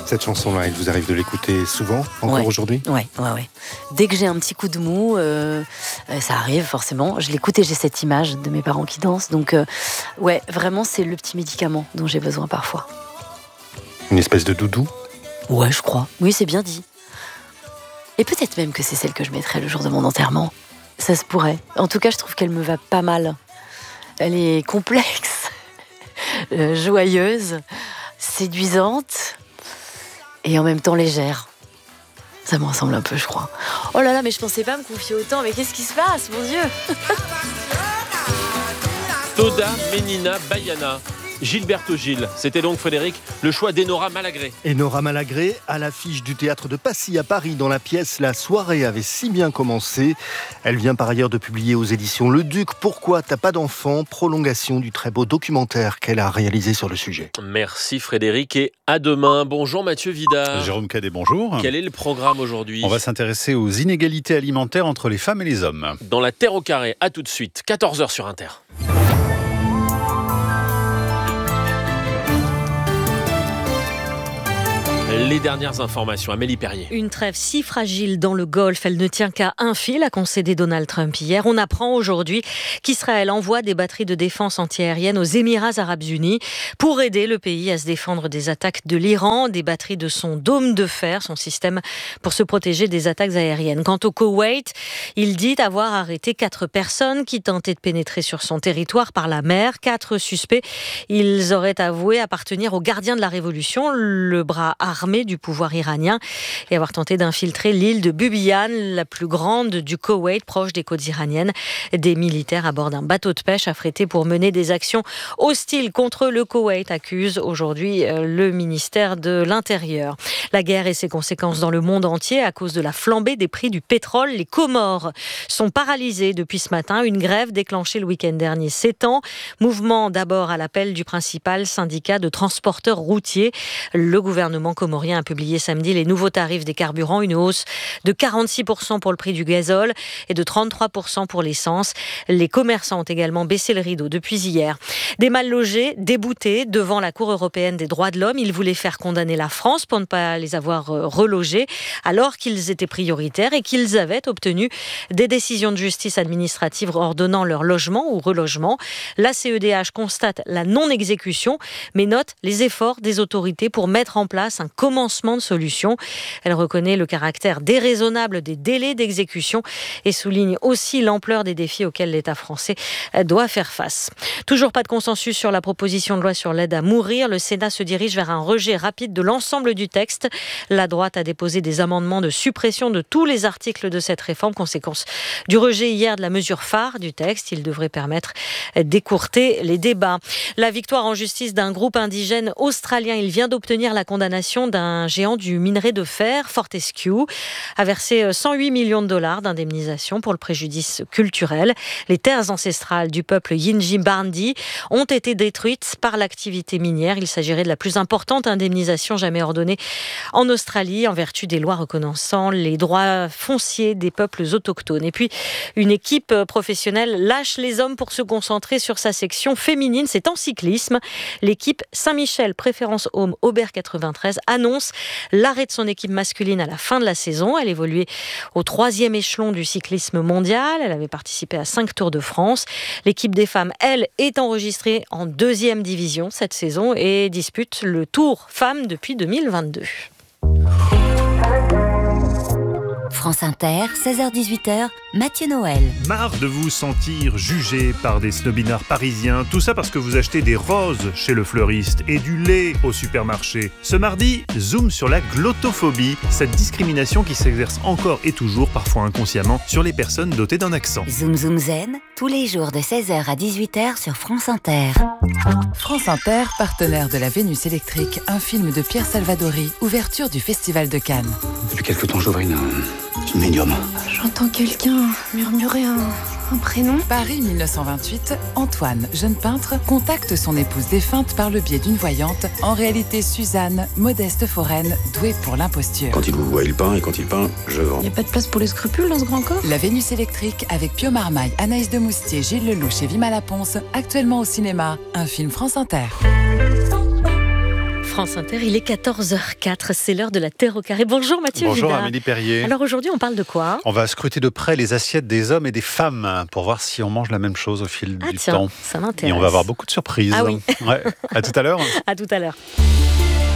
Cette chanson-là, il vous arrive de l'écouter souvent, encore aujourd'hui ? Ouais. Dès que j'ai un petit coup de mou, ça arrive forcément. Je l'écoute et j'ai cette image de mes parents qui dansent. Donc, vraiment, c'est le petit médicament dont j'ai besoin parfois. Une espèce de doudou ? Ouais, je crois. Oui, c'est bien dit. Et peut-être même que c'est celle que je mettrai le jour de mon enterrement. Ça se pourrait. En tout cas, je trouve qu'elle me va pas mal. Elle est complexe, joyeuse, séduisante et en même temps légère. Ça me ressemble un peu, je crois. Oh là là, mais je pensais pas me confier autant. Mais qu'est-ce qui se passe, mon Dieu ? Toda Menina Bayana. Gilberto Gil, c'était donc Frédéric, le choix d'Enora Malagré. Enora Malagré, à l'affiche du théâtre de Passy à Paris, dans la pièce La soirée avait si bien commencé. Elle vient par ailleurs de publier aux éditions Le Duc Pourquoi t'as pas d'enfant, prolongation du très beau documentaire qu'elle a réalisé sur le sujet. Merci Frédéric et à demain. Bonjour Mathieu Vidard. Jérôme Cadet, bonjour. Quel est le programme aujourd'hui ? On va s'intéresser aux inégalités alimentaires entre les femmes et les hommes. Dans la Terre au carré, à tout de suite, 14h sur Inter. Les dernières informations, Amélie Perrier. Une trêve si fragile dans le Golfe, elle ne tient qu'à un fil, a concédé Donald Trump hier. On apprend aujourd'hui qu'Israël envoie des batteries de défense antiaérienne aux Émirats Arabes Unis pour aider le pays à se défendre des attaques de l'Iran, des batteries de son dôme de fer, son système pour se protéger des attaques aériennes. Quant au Koweït, il dit avoir arrêté 4 personnes qui tentaient de pénétrer sur son territoire par la mer. 4 suspects, ils auraient avoué appartenir aux gardiens de la Révolution, le bras armé du pouvoir iranien, et avoir tenté d'infiltrer l'île de Bubiyan, la plus grande du Koweït, proche des côtes iraniennes. Des militaires à bord d'un bateau de pêche affrété pour mener des actions hostiles contre le Koweït, accuse aujourd'hui le ministère de l'Intérieur. La guerre et ses conséquences dans le monde entier à cause de la flambée des prix du pétrole. Les Comores sont paralysés depuis ce matin. Une grève déclenchée le week-end dernier s'étend. Mouvement d'abord à l'appel du principal syndicat de transporteurs routiers. Le gouvernement comorien a publié samedi les nouveaux tarifs des carburants, une hausse de 46% pour le prix du gazole et de 33% pour l'essence. Les commerçants ont également baissé le rideau depuis hier. Des mal logés, déboutés devant la Cour européenne des droits de l'homme. Ils voulaient faire condamner la France pour ne pas les avoir relogés alors qu'ils étaient prioritaires et qu'ils avaient obtenu des décisions de justice administrative ordonnant leur logement ou relogement. La CEDH constate la non-exécution mais note les efforts des autorités pour mettre en place un commencement de solution. Elle reconnaît le caractère déraisonnable des délais d'exécution et souligne aussi l'ampleur des défis auxquels l'État français doit faire face. Toujours pas de consensus sur la proposition de loi sur l'aide à mourir. Le Sénat se dirige vers un rejet rapide de l'ensemble du texte. La droite a déposé des amendements de suppression de tous les articles de cette réforme, conséquence du rejet hier de la mesure phare du texte. Il devrait permettre d'écourter les débats. La victoire en justice d'un groupe indigène australien. Il vient d'obtenir la condamnation d'un géant du minerai de fer, Fortescue, a versé 108 millions de dollars d'indemnisation pour le préjudice culturel. Les terres ancestrales du peuple Yinji Barndi ont été détruites par l'activité minière. Il s'agirait de la plus importante indemnisation jamais ordonnée en Australie en vertu des lois reconnaissant les droits fonciers des peuples autochtones. Et puis, une équipe professionnelle lâche les hommes pour se concentrer sur sa section féminine. C'est en cyclisme. L'équipe Saint-Michel Préférence Home Aubert 93 annonce l'arrêt de son équipe masculine à la fin de la saison. Elle évoluait au 3e échelon du cyclisme mondial. Elle avait participé à 5 Tours de France. L'équipe des femmes, elle, est enregistrée en 2e division cette saison et dispute le Tour Femmes depuis 2022. France Inter, 16h-18h, Mathieu Noël. Marre de vous sentir jugé par des snobinards parisiens, tout ça parce que vous achetez des roses chez le fleuriste et du lait au supermarché. Ce mardi, zoom sur la glottophobie, cette discrimination qui s'exerce encore et toujours, parfois inconsciemment, sur les personnes dotées d'un accent. Zoom Zoom Zen, tous les jours de 16h à 18h sur France Inter. France Inter, partenaire de la Vénus électrique, un film de Pierre Salvadori, ouverture du Festival de Cannes. Depuis quelque temps, j'ouvre une médium. J'entends quelqu'un murmurer un prénom. Paris 1928, Antoine, jeune peintre, contacte son épouse défunte par le biais d'une voyante, en réalité Suzanne, modeste foraine, douée pour l'imposture. Quand il vous voit, il peint, et quand il peint, je vends. Y a pas de place pour les scrupules dans ce grand corps. La Vénus électrique avec Pio Marmaille, Anaïs de Moustier, Gilles Lelouch et Vima Laponce, actuellement au cinéma, un film France Inter. France Inter, il est 14h04, c'est l'heure de la Terre au carré. Bonjour Mathieu Bonjour Vidal. Amélie Perrier. Alors aujourd'hui, on parle de quoi ? On va scruter de près les assiettes des hommes et des femmes pour voir si on mange la même chose au fil du temps. Ça m'intéresse. Et on va avoir beaucoup de surprises. Ah oui. Ouais. À tout à l'heure. À tout à l'heure.